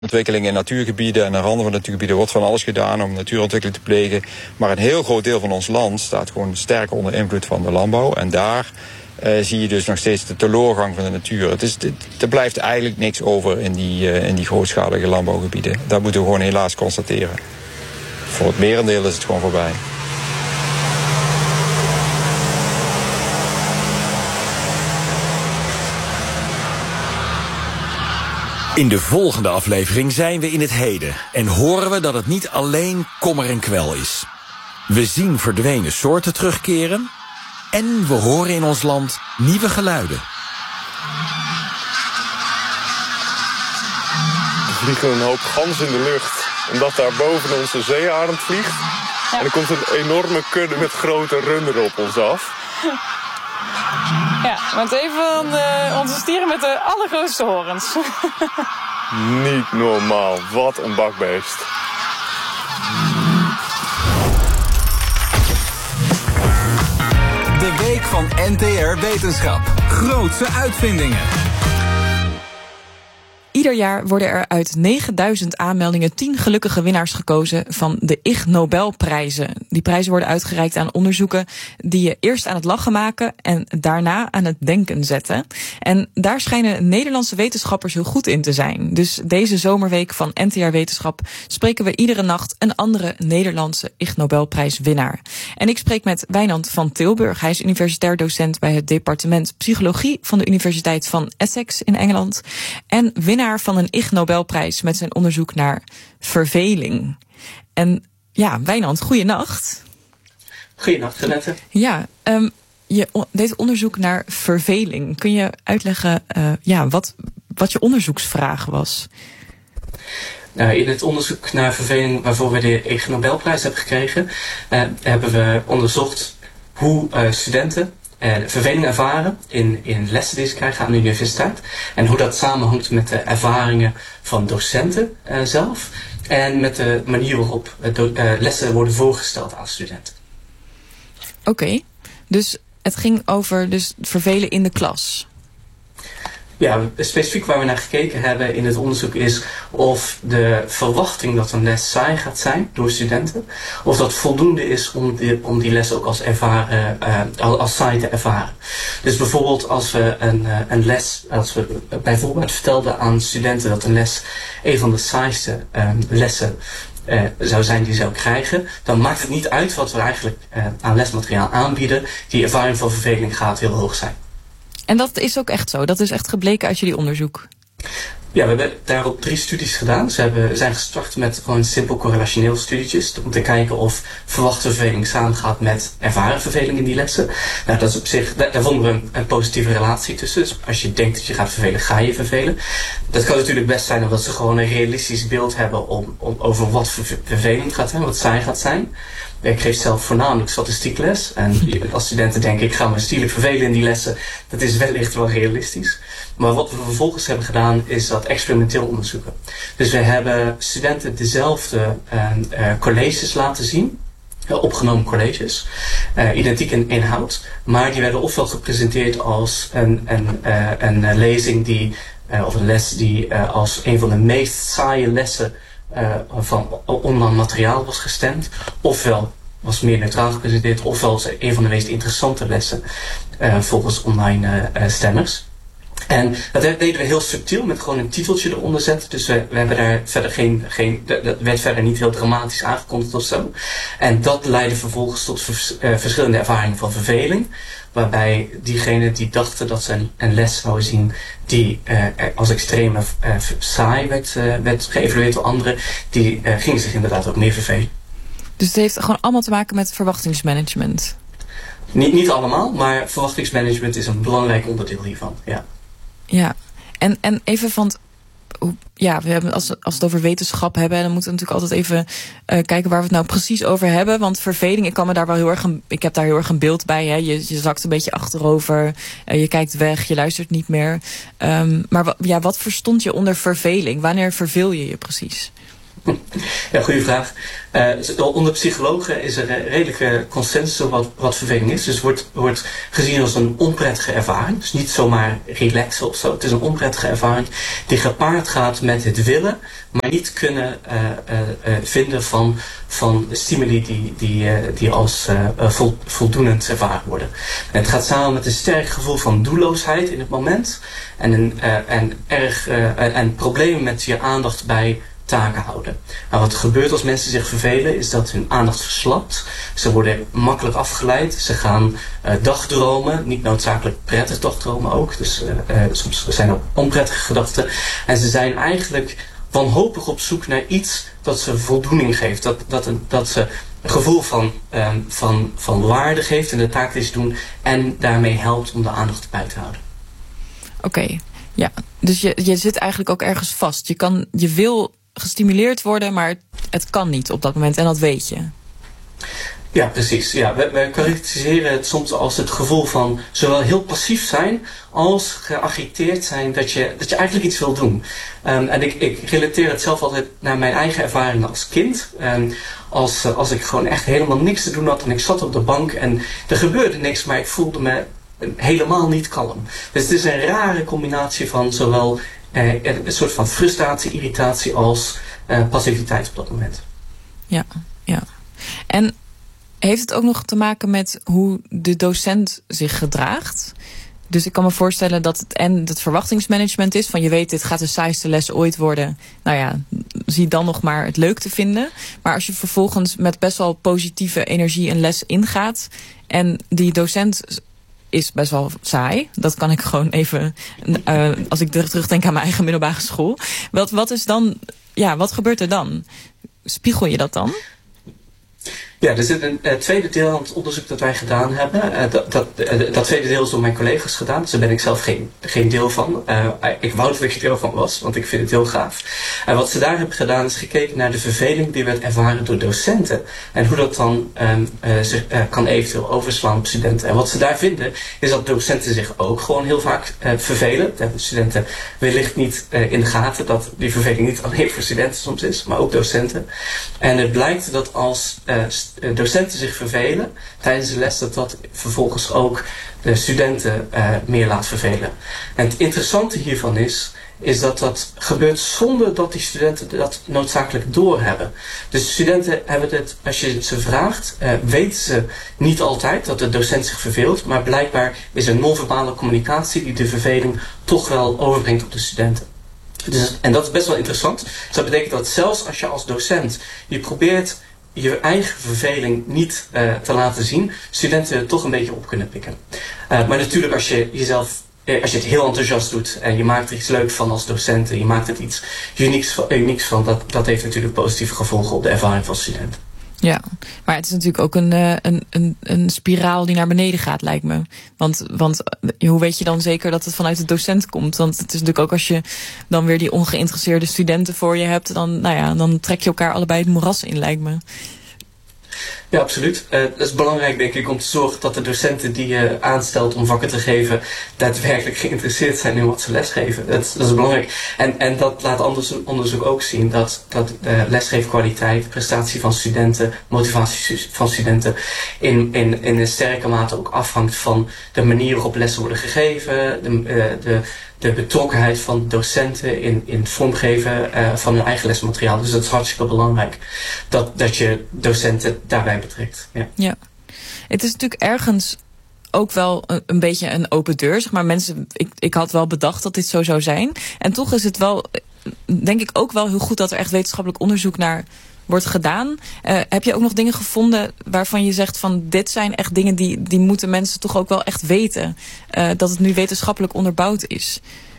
Ontwikkeling in natuurgebieden en aan randen van natuurgebieden wordt van alles gedaan om natuurontwikkeling te plegen. Maar een heel groot deel van ons land staat gewoon sterk onder invloed van de landbouw. En daar zie je dus nog steeds de teloorgang van de natuur. Er blijft eigenlijk niks over in die grootschalige landbouwgebieden. Dat moeten we gewoon helaas constateren. Voor het merendeel is het gewoon voorbij. In de volgende aflevering zijn we in het heden en horen we dat het niet alleen kommer en kwel is. We zien verdwenen soorten terugkeren en we horen in ons land nieuwe geluiden. Er vliegen een hoop ganzen in de lucht, omdat daar boven ons een zeearend vliegt. Ja. En er komt een enorme kudde met grote runderen op ons af. Ja, want even onze stieren met de allergrootste horens. Niet normaal, wat een bakbeest. De week van NTR Wetenschap. Grootse uitvindingen. Ieder jaar worden er uit 9000 aanmeldingen 10 gelukkige winnaars gekozen van de Ig Nobelprijzen. Die prijzen worden uitgereikt aan onderzoeken die je eerst aan het lachen maken en daarna aan het denken zetten. En daar schijnen Nederlandse wetenschappers heel goed in te zijn. Dus deze zomerweek van NTR Wetenschap spreken we iedere nacht een andere Nederlandse Ig Nobelprijswinnaar. En ik spreek met Wijnand van Tilburg. Hij is universitair docent bij het departement Psychologie van de Universiteit van Essex in Engeland. En winnaar van een Ig Nobelprijs met zijn onderzoek naar verveling. En ja, Wijnand, goeienacht. Goeienacht, Renette. Ja, je deed onderzoek naar verveling. Kun je uitleggen wat je onderzoeksvraag was? In het onderzoek naar verveling waarvoor we de Ig Nobelprijs hebben gekregen, hebben we onderzocht hoe studenten verveling ervaren in lessen die ze krijgen aan de universiteit. En hoe dat samenhangt met de ervaringen van docenten zelf. En met de manier waarop lessen worden voorgesteld aan studenten. Oké, dus het ging over vervelen in de klas. Ja, specifiek waar we naar gekeken hebben in het onderzoek is of de verwachting dat een les saai gaat zijn door studenten, of dat voldoende is om die les ook als saai te ervaren. Dus bijvoorbeeld als we als we bijvoorbeeld vertelden aan studenten dat een les een van de saaiste lessen zou zijn die ze zou krijgen, dan maakt het niet uit wat we eigenlijk aan lesmateriaal aanbieden. Die ervaring van verveling gaat heel hoog zijn. En dat is ook echt zo? Dat is echt gebleken uit jullie onderzoek? Ja, we hebben daarop 3 studies gedaan. We zijn gestart met gewoon simpel correlationeel studietjes om te kijken of verwachte verveling samengaat met ervaren verveling in die lessen. Nou, dat is op zich, daar vonden we een positieve relatie tussen. Dus als je denkt dat je gaat vervelen, ga je vervelen. Dat kan natuurlijk best zijn omdat ze gewoon een realistisch beeld hebben over wat verveling gaat zijn, wat saai gaat zijn. Ik geef zelf voornamelijk statistiekles. En als studenten denken, ik ga me stierlijk vervelen in die lessen. Dat is wellicht wel realistisch. Maar wat we vervolgens hebben gedaan, is dat experimenteel onderzoeken. Dus we hebben studenten dezelfde colleges laten zien. Opgenomen colleges. Identiek in inhoud. Maar die werden ofwel gepresenteerd als een lezing of een les die als een van de meest saaie lessen van online materiaal was gestemd, ofwel was meer neutraal gepresenteerd, ofwel als een van de meest interessante lessen volgens online stemmers. En dat deden we heel subtiel met gewoon een titeltje eronder zetten. Dus we hebben daar verder dat werd verder niet heel dramatisch aangekondigd of zo. En dat leidde vervolgens tot verschillende ervaringen van verveling. Waarbij diegenen die dachten dat ze een les zouden zien die als extreem saai werd geëvalueerd door anderen, die gingen zich inderdaad ook meer vervelen. Dus het heeft gewoon allemaal te maken met verwachtingsmanagement? Niet allemaal, maar verwachtingsmanagement is een belangrijk onderdeel hiervan, ja. Ja, en even van... Ja, we hebben als we het over wetenschap hebben, dan moeten we natuurlijk altijd even kijken waar we het nou precies over hebben. Want verveling, ik heb daar heel erg een beeld bij. Hè. Je zakt een beetje achterover, je kijkt weg, je luistert niet meer. Maar wat verstond je onder verveling? Wanneer verveel je je precies? Ja, goede vraag. Onder psychologen is er redelijke consensus over wat verveling is. Dus het wordt gezien als een onprettige ervaring. Dus niet zomaar relaxen of zo. Het is een onprettige ervaring die gepaard gaat met het willen, maar niet kunnen vinden van stimuli die als voldoenend ervaren worden. En het gaat samen met een sterk gevoel van doelloosheid in het moment en problemen met je aandacht bij taken houden. Nou, wat er gebeurt als mensen zich vervelen is dat hun aandacht verslapt. Ze worden makkelijk afgeleid. Ze gaan dagdromen, niet noodzakelijk prettig dagdromen ook. Dus soms zijn er onprettige gedachten. En ze zijn eigenlijk wanhopig op zoek naar iets dat ze voldoening geeft. Dat ze een gevoel van waarde geeft in de taak die ze doen en daarmee helpt om de aandacht bij te houden. Oké, ja. Dus je zit eigenlijk ook ergens vast. Je wil gestimuleerd worden, maar het kan niet op dat moment en dat weet je. Ja, precies. Ja, we karakteriseren het soms als het gevoel van zowel heel passief zijn als geagiteerd zijn dat je eigenlijk iets wil doen. En ik relateer het zelf altijd naar mijn eigen ervaringen als kind. Als ik gewoon echt helemaal niks te doen had en ik zat op de bank en er gebeurde niks, maar ik voelde me helemaal niet kalm. Dus het is een rare combinatie van zowel een soort van frustratie, irritatie als passiviteit op dat moment. Ja. En heeft het ook nog te maken met hoe de docent zich gedraagt? Dus ik kan me voorstellen dat het verwachtingsmanagement is. Van je weet, dit gaat de saaiste les ooit worden. Nou ja, zie dan nog maar het leuk te vinden. Maar als je vervolgens met best wel positieve energie een les ingaat en die docent is best wel saai. Dat kan ik gewoon even, als ik terugdenk aan mijn eigen middelbare school. Wat is dan, wat gebeurt er dan? Spiegel je dat dan? Ja, er zit een tweede deel aan het onderzoek dat wij gedaan hebben. Dat tweede deel is door mijn collega's gedaan. Dus daar ben ik zelf geen deel van. Ik wou dat ik er deel van was, want ik vind het heel gaaf. En wat ze daar hebben gedaan is gekeken naar de verveling die werd ervaren door docenten. En hoe dat dan zich kan eventueel overslaan op studenten. En wat ze daar vinden is dat docenten zich ook gewoon heel vaak vervelen. De studenten wellicht niet in de gaten dat die verveling niet alleen voor studenten soms is, maar ook docenten. En het blijkt dat als docenten zich vervelen tijdens de les, dat vervolgens ook de studenten meer laat vervelen. En het interessante hiervan is dat gebeurt zonder dat die studenten dat noodzakelijk doorhebben. Dus de studenten hebben het, als je ze vraagt, weten ze niet altijd dat de docent zich verveelt, maar blijkbaar is er non-verbale communicatie die de verveling toch wel overbrengt op de studenten. Dus, en dat is best wel interessant. Dus dat betekent dat zelfs als je als docent je probeert je eigen verveling niet te laten zien, studenten het toch een beetje op kunnen pikken. Maar natuurlijk als je het heel enthousiast doet en je maakt er iets leuks van als docent en je maakt het iets unieks van, dat heeft natuurlijk positieve gevolgen op de ervaring van studenten. Ja, maar het is natuurlijk ook een spiraal die naar beneden gaat, lijkt me. Want hoe weet je dan zeker dat het vanuit de docent komt? Want het is natuurlijk ook als je dan weer die ongeïnteresseerde studenten voor je hebt, dan trek je elkaar allebei het moeras in, lijkt me. Ja, absoluut. Het is belangrijk, denk ik, om te zorgen dat de docenten die je aanstelt om vakken te geven daadwerkelijk geïnteresseerd zijn in wat ze lesgeven. Dat is belangrijk. En dat laat onderzoek ook zien dat de lesgeefkwaliteit, prestatie van studenten, motivatie van studenten in een sterke mate ook afhangt van de manier waarop lessen worden gegeven, de betrokkenheid van docenten in het vormgeven van hun eigen lesmateriaal. Dus dat is hartstikke belangrijk dat je docenten daarbij betrekt. Ja. Het is natuurlijk ergens ook wel een beetje een open deur. Zeg maar mensen, ik had wel bedacht dat dit zo zou zijn. En toch is het wel, denk ik ook wel heel goed dat er echt wetenschappelijk onderzoek naar wordt gedaan. Heb je ook nog dingen gevonden waarvan je zegt van dit zijn echt dingen die moeten mensen toch ook wel echt weten? Dat het nu wetenschappelijk onderbouwd is.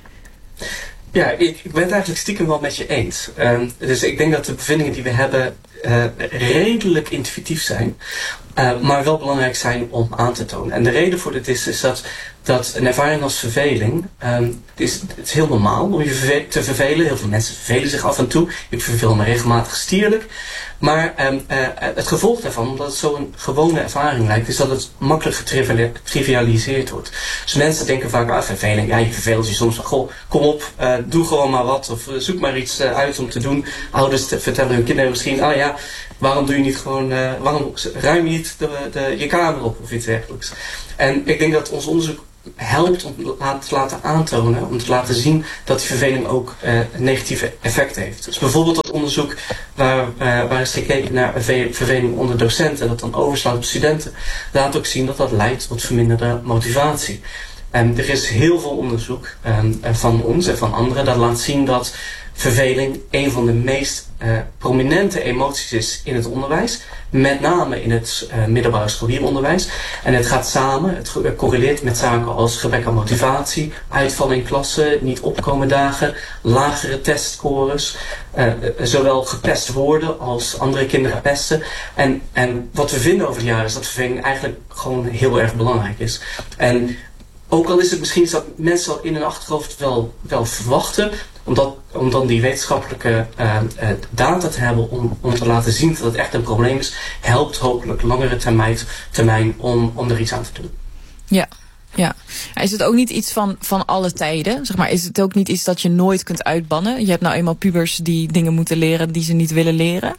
Ja, ik ben het eigenlijk stiekem wel met je eens. Dus ik denk dat de bevindingen die we hebben redelijk intuïtief zijn. maar wel belangrijk zijn om aan te tonen. En de reden voor dit is dat een ervaring als verveling, het is heel normaal om je te vervelen. Heel veel mensen vervelen zich af en toe. Ik verveel me regelmatig stierlijk. Maar het gevolg daarvan, omdat het zo'n gewone ervaring lijkt, is dat het makkelijk getrivialiseerd wordt. Dus mensen denken vaak, verveling, ja, je verveelt je soms. Goh, kom op, doe gewoon maar wat. Of zoek maar iets uit om te doen. Ouders vertellen hun kinderen misschien, waarom doe je niet gewoon, waarom ruim je niet je kamer op of iets dergelijks. En ik denk dat ons onderzoek helpt om te laten aantonen, om te laten zien dat die verveling ook negatieve effecten heeft. Dus bijvoorbeeld dat onderzoek waar is gekeken naar verveling onder docenten, dat dan overslaat op studenten, laat ook zien dat dat leidt tot verminderde motivatie. Er is heel veel onderzoek van ons en van anderen dat laat zien dat verveling een van de meest prominente emoties is in het onderwijs. Met name in het middelbare scholieren-onderwijs. En het gaat samen, het correleert met zaken als gebrek aan motivatie, uitval in klassen, niet opkomen dagen, lagere testscores, zowel gepest worden als andere kinderen pesten. En wat we vinden over de jaren is dat verveling eigenlijk gewoon heel erg belangrijk is. En ook al is het misschien dat mensen al in hun achterhoofd wel verwachten, om dan die wetenschappelijke data te hebben om te laten zien dat het echt een probleem is, helpt hopelijk langere termijn om er iets aan te doen. Ja. Is het ook niet iets van alle tijden? Zeg maar, is het ook niet iets dat je nooit kunt uitbannen? Je hebt nou eenmaal pubers die dingen moeten leren die ze niet willen leren.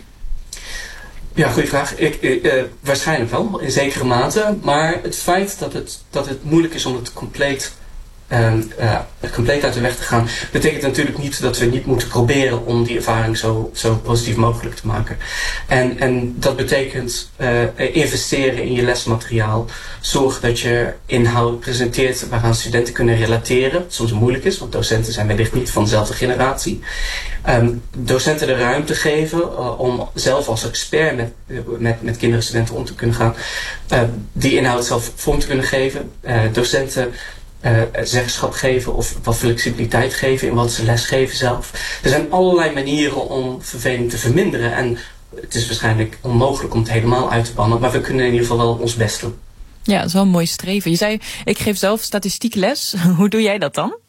Ja, goede vraag. Waarschijnlijk wel, in zekere mate. Maar het feit dat het moeilijk is om het compleet uit de weg te gaan, betekent natuurlijk niet dat we niet moeten proberen om die ervaring zo positief mogelijk te maken. En dat betekent investeren in je lesmateriaal. Zorg dat je inhoud presenteert waaraan studenten kunnen relateren. Wat soms moeilijk is, want docenten zijn wellicht niet van dezelfde generatie. Docenten de ruimte geven om zelf als expert met kinderen en studenten om te kunnen gaan. Die inhoud zelf vorm te kunnen geven. Docenten zeggenschap geven of wat flexibiliteit geven in wat ze lesgeven zelf. Er zijn allerlei manieren om verveling te verminderen. En het is waarschijnlijk onmogelijk om het helemaal uit te bannen. Maar we kunnen in ieder geval wel ons best doen. Ja, dat is wel een mooi streven. Je zei, ik geef zelf statistiekles. Hoe doe jij dat dan?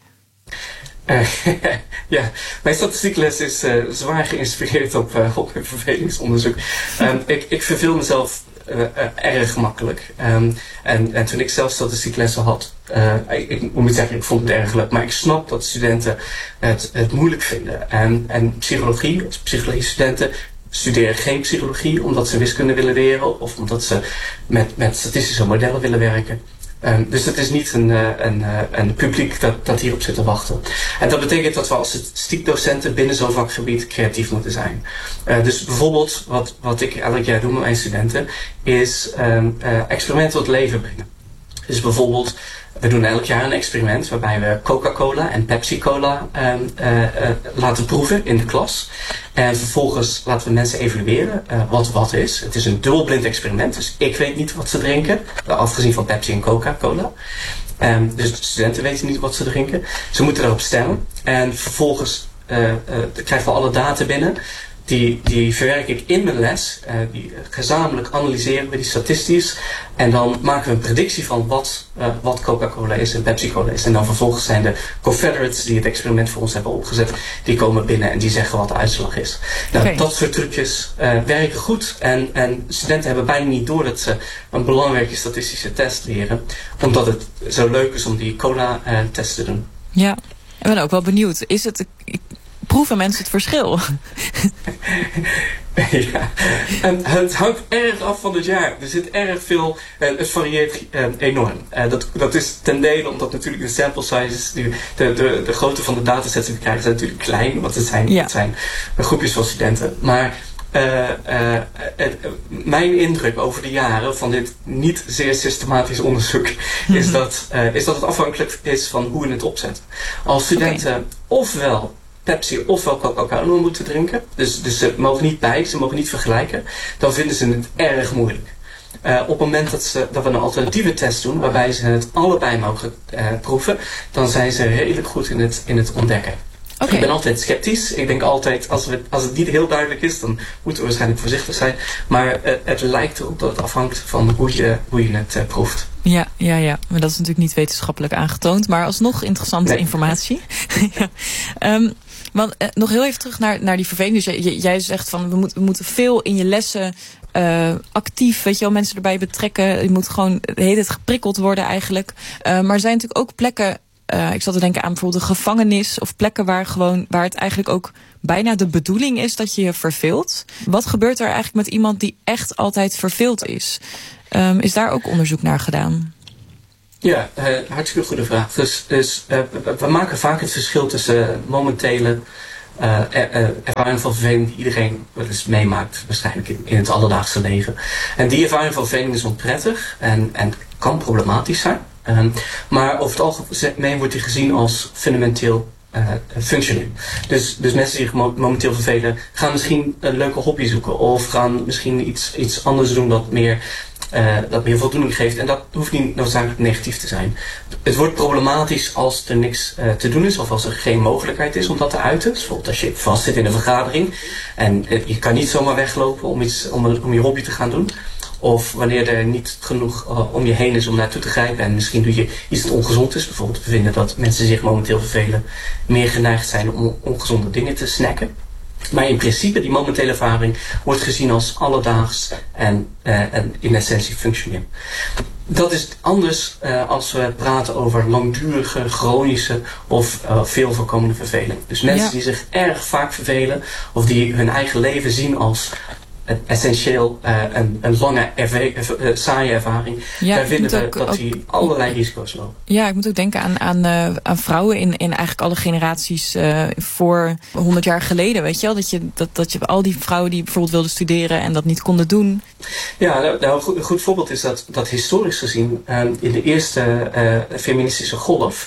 Ja, mijn statistiekles is zwaar geïnspireerd op vervelingsonderzoek. Ik verveel mezelf erg gemakkelijk. En toen ik zelf statistieklessen had, ik moet niet zeggen, ik vond het erg leuk, maar ik snap dat studenten het moeilijk vinden. En psychologie-studenten studeren geen psychologie omdat ze wiskunde willen leren of omdat ze met statistische modellen willen werken. Dus het is niet een publiek dat hierop zit te wachten. En dat betekent dat we als statistiekdocenten binnen zo'n vakgebied creatief moeten zijn. Dus bijvoorbeeld wat ik elk jaar doe met mijn studenten is experimenten tot leven brengen. Dus bijvoorbeeld, we doen elk jaar een experiment waarbij we Coca-Cola en Pepsi-Cola laten proeven in de klas. En vervolgens laten we mensen evalueren wat is. Het is een dubbelblind experiment, dus ik weet niet wat ze drinken. Afgezien van Pepsi en Coca-Cola. Dus de studenten weten niet wat ze drinken. Ze moeten daarop stemmen. En vervolgens krijgen we alle data binnen. Die verwerk ik in mijn les. Die gezamenlijk analyseren we die statistisch. En dan maken we een predictie van wat Coca-Cola is en Pepsi-Cola is. En dan vervolgens zijn de Confederates die het experiment voor ons hebben opgezet. Die komen binnen en die zeggen wat de uitslag is. Nou, Dat soort trucjes werken goed. En studenten hebben bijna niet door dat ze een belangrijke statistische test leren. Omdat het zo leuk is om die cola-test te doen. Ja, ik ben ook wel benieuwd. Proeven mensen het verschil? Ja, en het hangt erg af van het jaar. Er zit erg veel, het varieert enorm. Dat is ten dele omdat natuurlijk de sample sizes, de grootte van de datasets die we krijgen, zijn natuurlijk klein, want het zijn groepjes van studenten. Maar mijn indruk over de jaren van dit niet zeer systematisch onderzoek is dat het afhankelijk is van hoe je het opzet. Als studenten ofwel Pepsi ofwel Coca-Cola moeten drinken, dus ze mogen niet ze mogen niet vergelijken, dan vinden ze het erg moeilijk. Op het moment dat we een alternatieve test doen, waarbij ze het allebei mogen proeven, dan zijn ze redelijk goed in het ontdekken. Okay. Ik ben altijd sceptisch. Ik denk altijd, als het niet heel duidelijk is, dan moeten we waarschijnlijk voorzichtig zijn. Maar het lijkt erop dat het afhangt van hoe je het proeft. Ja. Maar dat is natuurlijk niet wetenschappelijk aangetoond. Maar alsnog interessante informatie. Want nog heel even terug naar die verveling. Dus jij zegt van we moeten veel in je lessen actief, weet je wel, mensen erbij betrekken. Je moet gewoon de hele tijd geprikkeld worden eigenlijk. Maar er zijn natuurlijk ook plekken, ik zat te denken aan bijvoorbeeld een gevangenis of plekken waar het eigenlijk ook bijna de bedoeling is dat je je verveelt. Wat gebeurt er eigenlijk met iemand die echt altijd verveeld is? Is daar ook onderzoek naar gedaan? Ja, hartstikke goede vraag. Dus we maken vaak het verschil tussen momentele ervaring van verveling die iedereen wel eens meemaakt, waarschijnlijk in het alledaagse leven. En die ervaring van verveling is onprettig en kan problematisch zijn. Maar over het algemeen wordt die gezien als fundamenteel functioneel. Dus mensen die zich momenteel vervelen, gaan misschien een leuke hobby zoeken of gaan misschien iets anders doen dat meer voldoening geeft. En dat hoeft niet noodzakelijk negatief te zijn. Het wordt problematisch als er niks te doen is of als er geen mogelijkheid is om dat te uiten. Dus bijvoorbeeld als je vastzit in een vergadering en je kan niet zomaar weglopen om je hobby te gaan doen. Of wanneer er niet genoeg om je heen is om naartoe te grijpen en misschien doe je iets dat ongezond is. Bijvoorbeeld we vinden dat mensen zich momenteel vervelen meer geneigd zijn om ongezonde dingen te snacken. Maar in principe, die momentele ervaring wordt gezien als alledaags en in essentie functioneel. Dat is anders als we praten over langdurige, chronische of veel voorkomende verveling. Dus mensen die zich erg vaak vervelen of die hun eigen leven zien als essentieel een lange, saaie ervaring. Ja, daar vinden we dat die allerlei risico's lopen. Ja, ik moet ook denken aan vrouwen in eigenlijk alle generaties voor 100 jaar geleden. Weet je wel? Dat je al die vrouwen die bijvoorbeeld wilden studeren en dat niet konden doen. Ja, nou, een goed voorbeeld is dat historisch gezien in de eerste feministische golf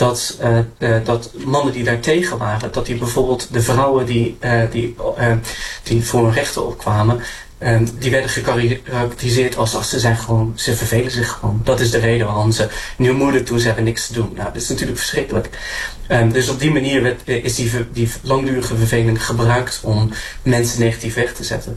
dat mannen die daartegen waren, dat die bijvoorbeeld de vrouwen die voor hun rechten opkwamen, die werden gekarakteriseerd als ze vervelen zich gewoon. Dat is de reden waarom ze nu moeilijk doen, ze hebben niks te doen. Nou, dat is natuurlijk verschrikkelijk. Dus op die manier is die langdurige verveling gebruikt om mensen negatief weg te zetten.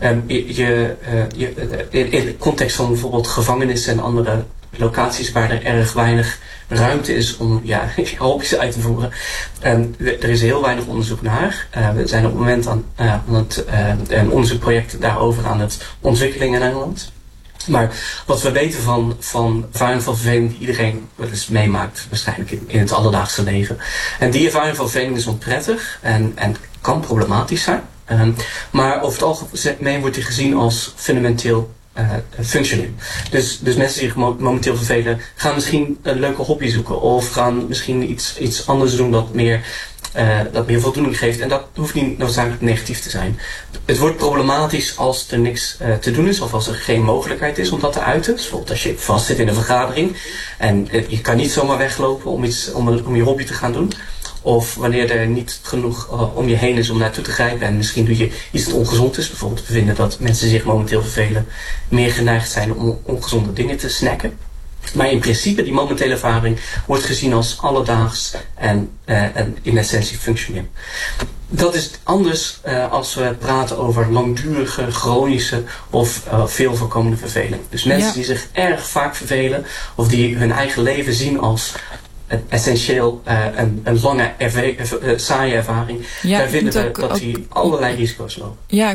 In de context van bijvoorbeeld gevangenissen en andere locaties waar er erg weinig ruimte is om hobby's uit te voeren. Er is heel weinig onderzoek naar. We zijn op het moment aan een onderzoekproject daarover aan het ontwikkelen in Nederland. Maar wat we weten van ervaring van verveling die iedereen wel eens meemaakt, waarschijnlijk in het alledaagse leven. En die ervaring van verveling is onprettig en kan problematisch zijn. Maar over het algemeen wordt die gezien als fundamenteel functioneel. Dus mensen die zich momenteel vervelen, gaan misschien een leuke hobby zoeken of gaan misschien iets anders doen dat meer voldoening geeft. En dat hoeft niet noodzakelijk negatief te zijn. Het wordt problematisch als er niks te doen is of als er geen mogelijkheid is om dat te uiten. Dus bijvoorbeeld als je vastzit in een vergadering en je kan niet zomaar weglopen om je hobby te gaan doen. Of wanneer er niet genoeg om je heen is om naartoe te grijpen en misschien doe je iets dat ongezond is. Bijvoorbeeld we vinden dat mensen zich momenteel vervelen meer geneigd zijn om ongezonde dingen te snacken. Maar in principe, die momentele ervaring wordt gezien als alledaags en in essentie functioneel. Dat is anders als we praten over langdurige, chronische of veel voorkomende verveling. Dus mensen die zich erg vaak vervelen of die hun eigen leven zien als essentieel een lange, saaie ervaring. Daar vinden we dat die allerlei risico's lopen. Ja,